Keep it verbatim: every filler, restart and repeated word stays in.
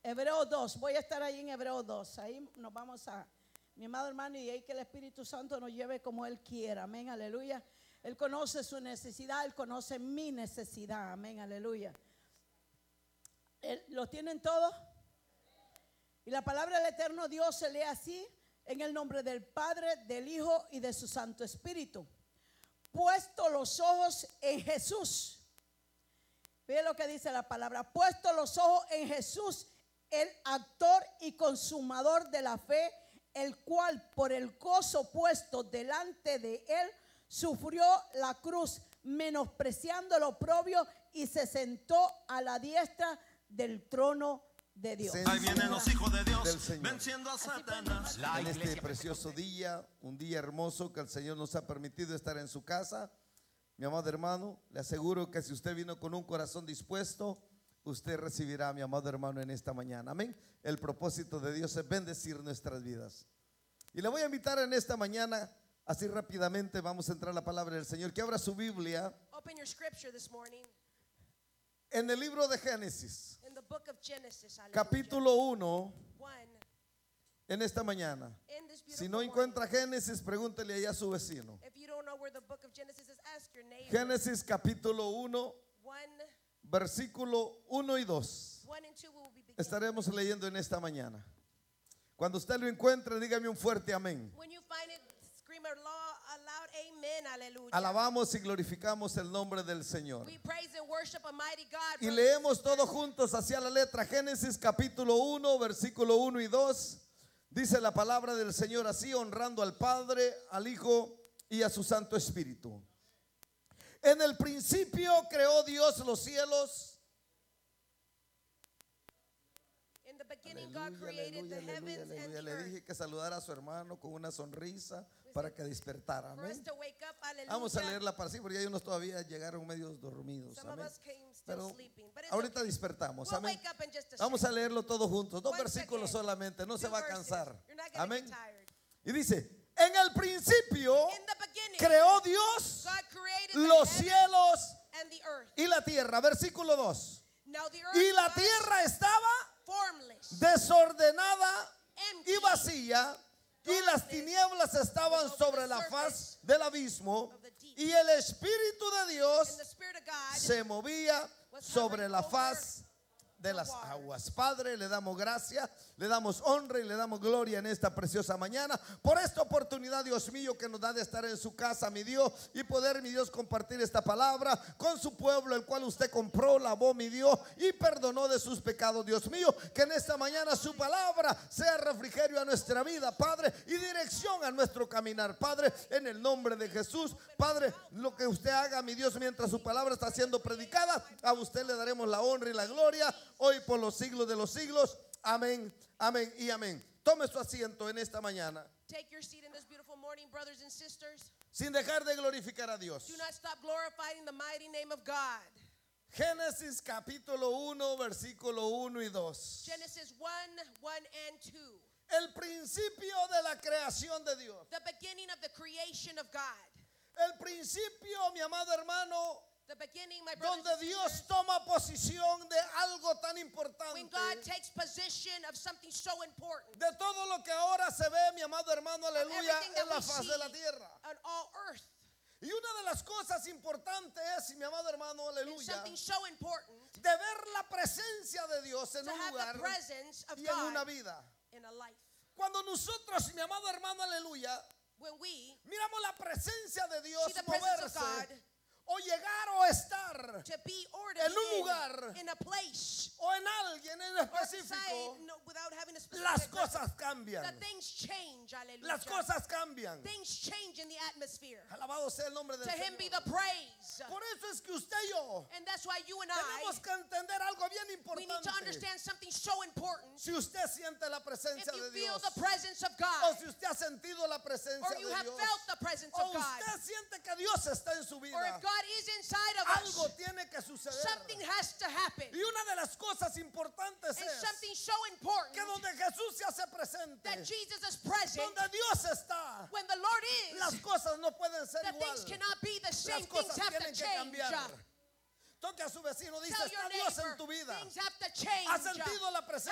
Hebreos dos, voy a estar ahí en Hebreos dos. Ahí nos vamos a, mi amado hermano, y ahí que el Espíritu Santo nos lleve como Él quiera. Amén, aleluya. Él conoce su necesidad, Él conoce mi necesidad. Amén, aleluya. Él, ¿lo tienen todos? Y la palabra del eterno Dios se lee así: en el nombre del Padre, del Hijo y de su Santo Espíritu. Puesto los ojos en Jesús. Ve lo que dice la palabra. Puesto los ojos en Jesús, el actor y consumador de la fe, el cual por el gozo puesto delante de él sufrió la cruz, menospreciando el oprobio, y se sentó a la diestra del trono de Dios. Ahí vienen los hijos de Dios venciendo a Satanás. En este precioso día, un día hermoso que el Señor nos ha permitido estar en su casa, mi amado hermano, le aseguro que si usted vino con un corazón dispuesto, usted recibirá, mi amado hermano, en esta mañana. Amén. El propósito de Dios es bendecir nuestras vidas. Y le voy a invitar en esta mañana, así rápidamente vamos a entrar a la palabra del Señor, que abra su Biblia Open your scripture this morning en el libro de Génesis, in the book of Genesis, hallelujah. capítulo uno, One, en esta mañana. in this beautiful Si no morning. encuentra Génesis, pregúntele allá a su vecino. If you don't know where the book of Genesis is, ask your neighbor. Génesis capítulo uno, One, versículo uno y dos. one and two we will be beginning. Estaremos leyendo en esta mañana. Cuando usted lo encuentre, dígame un fuerte amén. When you find it, scream a loud, a loud amen, hallelujah. Alabamos y glorificamos el nombre del Señor. We praise and worship a mighty God. Y brothers leemos and todos sisters. juntos hacia la letra. Génesis capítulo uno, versículo uno y dos. Dice la palabra del Señor así, honrando al Padre, al Hijo y a su Santo Espíritu. En el principio creó Dios los cielos. In the beginning, God Aleluya, created aleluya, the heavens aleluya, and aleluya. the Le earth. dije que saludara a su hermano con una sonrisa para que despertara. For us Amén. to wake up, hallelujah. Vamos a leerla para sí, porque hay unos todavía llegaron medios dormidos. Some of Amén. us came still Pero sleeping, but it's ahorita okay. despertamos. We'll Amén. wake up in just a Vamos a second. leerlo todos juntos. Dos One versículos second. solamente. No se Two va a verses. cansar. You're not gonna Amén. get tired. Y dice: en el principio In the beginning, creó Dios God created los the heavens cielos and the earth. y la tierra. Versículo dos. Now the earth Y la was tierra estaba formless, desordenada empty, y vacía, y las tinieblas estaban sobre la faz del abismo, y el Espíritu de and Dios the Spirit of God se movía sobre la faz de las aguas. Padre, le damos gracias, le damos honra y le damos gloria en esta preciosa mañana por esta oportunidad, Dios mío, que nos da de estar en su casa, mi Dios, y poder, mi Dios, compartir esta palabra con su pueblo, el cual usted compró, lavó, mi Dios, y perdonó de sus pecados, Dios mío. Que en esta mañana su palabra sea refrigerio a nuestra vida, Padre, y dirección a nuestro caminar, Padre, en el nombre de Jesús. Padre, lo que usted haga, mi Dios, mientras su palabra está siendo predicada, a usted le daremos la honra y la gloria hoy por los siglos de los siglos. Amén, amén y amén. Tome su asiento en esta mañana, take your seat in this beautiful morning, brothers and sisters. sin dejar de glorificar a Dios. Do not stop glorifying the mighty name of God. Génesis capítulo uno, versículo uno y dos. Genesis one, one and two. El principio de la creación de Dios. The beginning of the creation of God. El principio, mi amado hermano, The beginning, my brothers donde and Dios sisters, toma posición de algo tan when importante, God takes possession of something so important. de todo lo que ahora se ve, mi amado hermano, aleluya, Everything that en la we faz see de la tierra. on all earth. Y una de las cosas importantes es, mi amado hermano, And aleluya, something so important de ver la presencia de Dios en to un have lugar the presence of y en una God vida. in a life. Cuando nosotros, mi amado hermano, aleluya, When we miramos la presencia de Dios see the presence of moverse God o llegar o estar to be ordered en un in, lugar in a place o en alguien en or específico, side, no, without having a las specific cosas purpose, cambian. that things change. Hallelujah. Las cosas cambian. Things change in the atmosphere. Alabado sea el nombre del To him be Señor. the praise. Por eso es que usted y yo And that's why you and I, tenemos que entender algo bien we need to importante. understand something so important. Si usted siente la If presencia you de feel Dios, the presence of o God, si usted ha sentido la presencia or you de have Dios, felt the presence o of God, usted siente que Dios está en su or vida, if God is inside of algo us, tiene que suceder. something has to happen. Y una de las cosas importantes And es something so important que donde Jesús se hace presente, that Jesus is present, donde Dios está, when the Lord is, las cosas no pueden ser that igual. things cannot be the same. Las Things cosas have to tienen que change. cambiar. Toque a su vecino, dice: Tell your está Dios en neighbor, tu vida. things have to change. ¿Has sentido la presencia